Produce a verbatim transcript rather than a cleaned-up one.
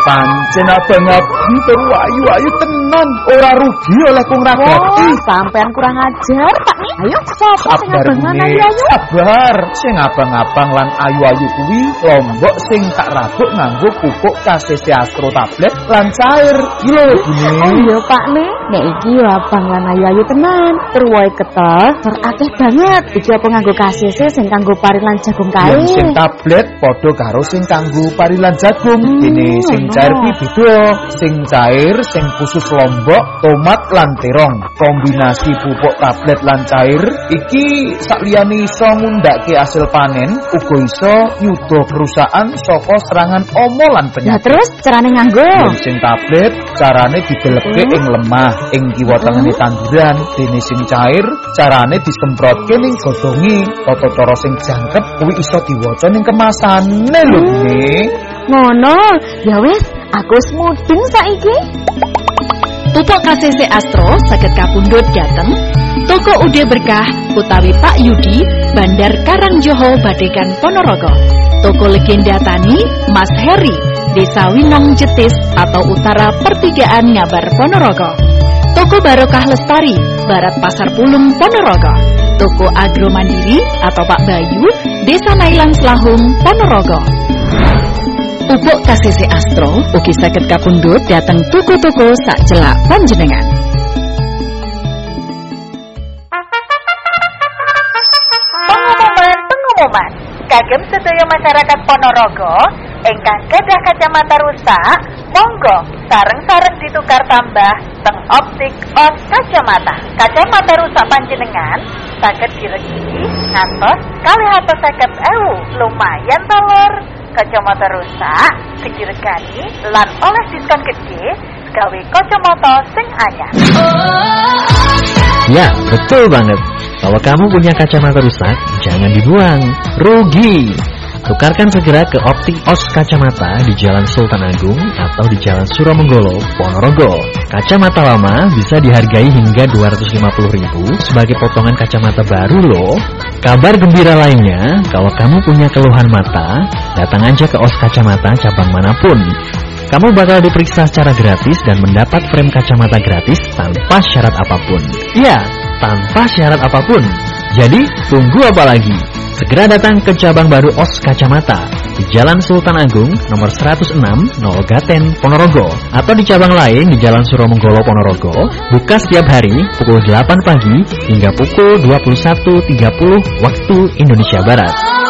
Pancen abang-abang tur ayu-ayu tenan, ora rugi oleh kung ragati. Oh, sampean kurang ajar, Pak nih. Ayo, sapa sing abangan ayu-ayu? Sabar, sing abang-abang lan ayu-ayu kuwi lombok sing tak rabuk nganggo pupuk K C C Astro tablet lan cair. Iki lho, Bune. Oh iya, Pak nih. Nek iki yo abang lan ayu-ayu tenan. Tur wae ketel, tur akeh banget. Iki apa nganggo K C C sing kanggo pari lan jagung kae. Yang sing tablet padha karo sing kanggo pari lan jagung. Hmm, Dene sing no. cair kuwi beda. Sing cair sing khusus lombok, tomat lan terong. Kombinasi pupuk tablet lan cair iki sakliyane iso ngundhakke hasil panen, uga iso nyuda perusahaan saka serangan omo lan Lah penyakit. terus carane nganggo? Yang sing tablet carane dideleke ing lemah, ing kiwa tengene tanduran. Dene sing cair carane disemprotke ning godhonge. Tata cara sing jangkep kuwi iso diwaca ning kemasane lho, Bune. Ngono. Ya wis, aku wis mudeng saiki. Pupuk K C C Astro saged kapundhut dhateng Toko Ude Berkah utawi Pak Yudi, Bandar Karangjoho, Badegan, Ponorogo. Toko Legenda Tani Mas Heri, Desa Winong Jetis atau Utara Pertigaan Ngabar, Ponorogo. Toko Barokah Lestari, Barat Pasar Pulung, Ponorogo. Toko Agro Mandiri atau Pak Bayu, Desa Nailan Selahung, Ponorogo. Pupuk K C C Astro ugi saged kapundhut dhateng toko-toko sak celak panjenengan. Pengumuman, pengumuman. Kagem sedaya masyarakat Ponorogo ingkang gadah kacamata rusak, monggo sareng-sareng ditukar tambah teng optik Os Kacamata. Kacamata rusak panjenengan saged diregi ngantos kalih atus seket ewu. Lumayan ta, Lur. Kacamata rusak diregani lan oleh diskon gede gawe kacamata sing anyar. Ya, betul banget. Kalau kamu punya kacamata rusak, jangan dibuang, rugi. Tukarkan segera ke Optik Os Kacamata di Jalan Sultan Agung atau di Jalan Suromenggolo, Ponorogo. Kacamata lama bisa dihargai hingga dua ratus lima puluh ribu sebagai potongan kacamata baru loh. Kabar gembira lainnya, kalau kamu punya keluhan mata, datang aja ke Os Kacamata cabang manapun. Kamu bakal diperiksa secara gratis dan mendapat frame kacamata gratis tanpa syarat apapun. Iya, tanpa syarat apapun. Jadi, tunggu apa lagi? Segera datang ke cabang baru Os Kacamata di Jalan Sultan Agung nomor seratus enam nol Gaten, Ponorogo, atau di cabang lain di Jalan Suromenggolo, Ponorogo, buka setiap hari pukul delapan pagi hingga pukul dua puluh satu tiga puluh waktu Indonesia Barat.